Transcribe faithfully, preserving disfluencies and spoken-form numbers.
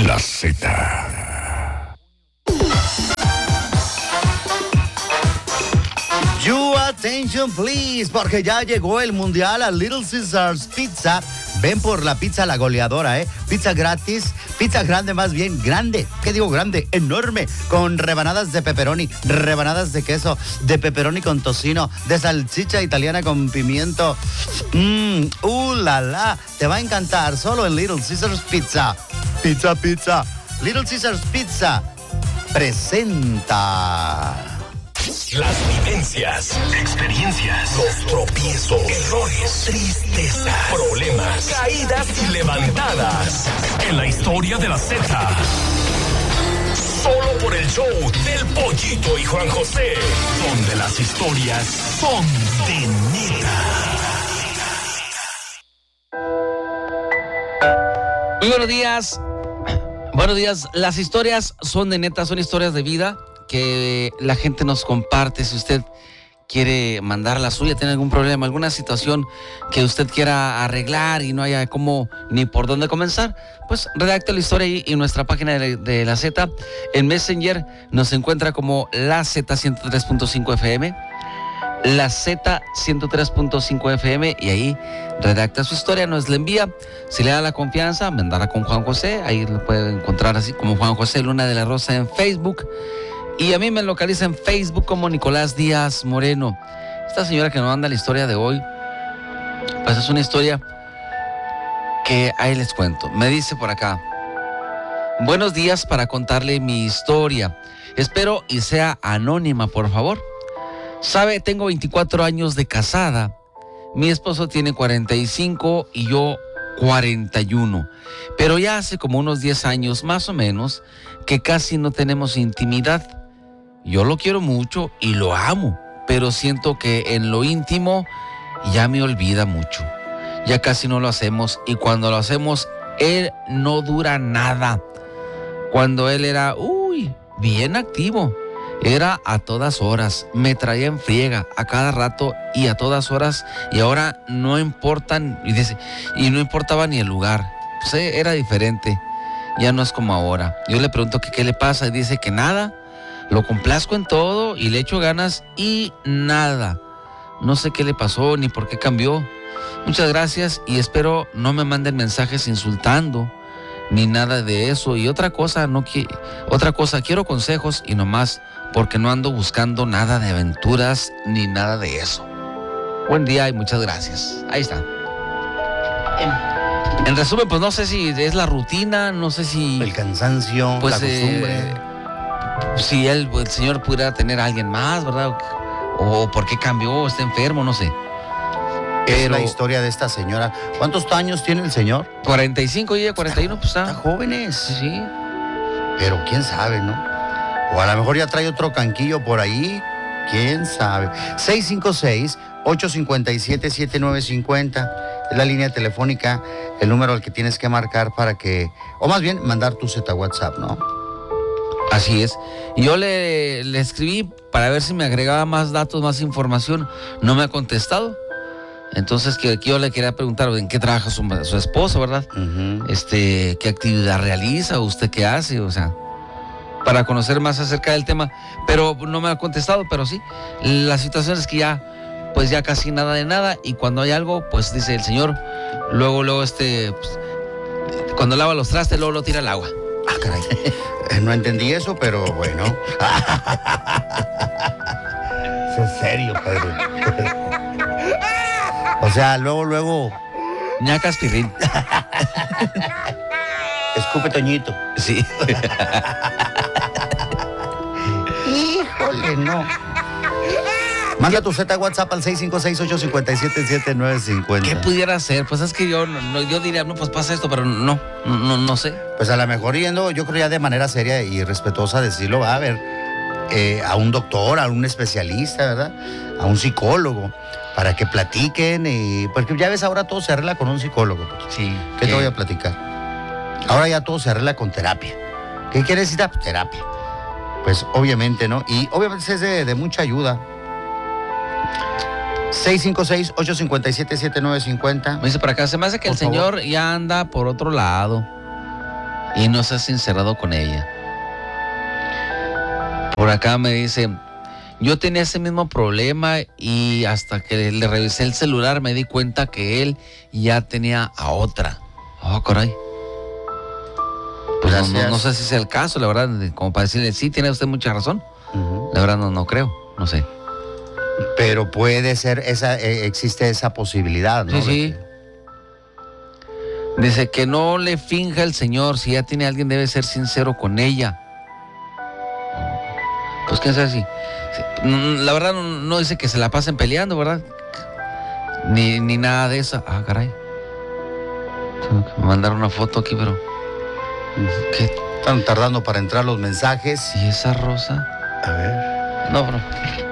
La Z. You attention please, porque ya llegó el mundial a Little Caesars Pizza. Ven por la pizza La Goleadora, ¿eh? Pizza gratis, pizza grande más bien, grande. ¿Qué digo grande? Enorme, con rebanadas de pepperoni, rebanadas de queso, de pepperoni con tocino, de salchicha italiana con pimiento. Mmm, uh, la, la. Te va a encantar, solo en Little Caesars Pizza. Pizza, pizza. Little Caesars Pizza presenta... Las vivencias, experiencias, los tropiezos, errores, tristezas, problemas, caídas y levantadas. En la historia de la Z. Solo por el show del Pollito y Juan José, donde las historias son de neta. Muy buenos días. Buenos días. Las historias son de neta, son historias de vida que la gente nos comparte. Si usted quiere mandar la suya, tiene algún problema, alguna situación que usted quiera arreglar y no haya cómo ni por dónde comenzar, pues redacte la historia ahí en nuestra página de, de la Z. En Messenger nos encuentra como la Z ciento tres punto cinco F M, la Z ciento tres punto cinco F M, y ahí redacta su historia, nos la envía. Si le da la confianza, mandarla con Juan José, ahí lo puede encontrar así como Juan José Luna de la Rosa en Facebook. Y a mí me localiza en Facebook como Nicolás Díaz Moreno. Esta señora que nos manda la historia de hoy, pues es una historia que ahí les cuento. Me dice por acá: buenos días, para contarle mi historia. Espero y sea anónima, por favor. Sabe, tengo veinticuatro años de casada. Mi esposo tiene cuarenta y cinco y yo cuarenta y uno. Pero ya hace como unos diez años, más o menos, que casi no tenemos intimidad. Yo lo quiero mucho y lo amo, pero siento que en lo íntimo ya me olvida mucho. Ya casi no lo hacemos, y cuando lo hacemos, él no dura nada. Cuando él era, uy, bien activo, era a todas horas, me traía en friega a cada rato y a todas horas, y ahora no importan, y dice, y no importaba ni el lugar. Pues era diferente, ya no es como ahora. Yo le pregunto que qué le pasa y dice que nada. Lo complazco en todo y le echo ganas y nada. No sé qué le pasó ni por qué cambió. Muchas gracias y espero no me manden mensajes insultando ni nada de eso. Y otra cosa, no qui- otra cosa, quiero consejos y nomás, porque no ando buscando nada de aventuras ni nada de eso. Buen día y muchas gracias. Ahí está. En, en resumen, pues no sé si es la rutina, no sé si... El cansancio, pues, la costumbre. Eh, si él, el señor pudiera tener a alguien más, ¿verdad? O, o por qué cambió, está enfermo, no sé. Pero es la historia de esta señora. ¿Cuántos años tiene el señor? cuarenta y cinco y ella cuarenta y uno, pues está. Está jóvenes. Sí. Pero quién sabe, ¿no? O a lo mejor ya trae otro canquillo por ahí. ¿Quién sabe? seis cinco seis, ocho cinco siete, siete nueve cinco cero es la línea telefónica, el número al que tienes que marcar para que, o más bien, mandar tu Z WhatsApp, ¿no? Así es. Yo le, le escribí para ver si me agregaba más datos, más información. No me ha contestado. Entonces, que, que yo le quería preguntar en qué trabaja su, su esposo, ¿verdad? Uh-huh. Este, qué actividad realiza, usted qué hace, o sea, para conocer más acerca del tema. Pero no me ha contestado, pero sí. La situación es que ya, pues ya casi nada de nada. Y cuando hay algo, pues dice el señor, luego, luego este, pues, cuando lava los trastes, luego lo tira al agua. Ah, caray. No entendí eso, pero bueno. Es serio, Pedro. O sea, luego, luego. Ñacas pirrín. Escupe Toñito. Sí. Híjole, no. Manda tu Z WhatsApp al seis cinco seis, ocho cinco siete, siete nueve cinco cero. ¿Qué pudiera hacer? Pues es que yo no, yo diría, no, pues pasa esto, pero no, no, no sé. Pues a lo mejor yendo, yo creo ya de manera seria y respetuosa decirlo, va a ver, eh, a un doctor, a un especialista, ¿verdad? A un psicólogo, para que platiquen, y porque ya ves, ahora todo se arregla con un psicólogo. Sí. ¿Qué te voy a platicar? Ahora ya todo se arregla con terapia. ¿Qué quieres decir? Pues, terapia. Pues obviamente, ¿no? Y obviamente es de, de mucha ayuda. seis cinco seis, ocho cinco siete, siete nueve cinco cero. Me dice por acá, se me hace que Por el señor favor. ya anda por otro lado. y no se ha sincerado con ella. Por acá me dice, yo tenía ese mismo problema y hasta que le revisé el celular me di cuenta que él ya tenía a otra. Oh, caray. Pues no, no, no sé si es el caso, la verdad, como para decirle, sí, tiene usted mucha razón. Uh-huh. La verdad no, no creo, no sé. Pero puede ser, esa eh, existe esa posibilidad, ¿no? Sí, sí. Dice que no le finja el Señor, si ya tiene a alguien debe ser sincero con ella. Pues quién sabe si... La verdad no, no dice que se la pasen peleando, ¿verdad? Ni, ni nada de eso. Ah, caray. Tengo que mandar una foto aquí, pero... ¿Qué? Están tardando para entrar los mensajes. ¿Y esa rosa? A ver. No, bro.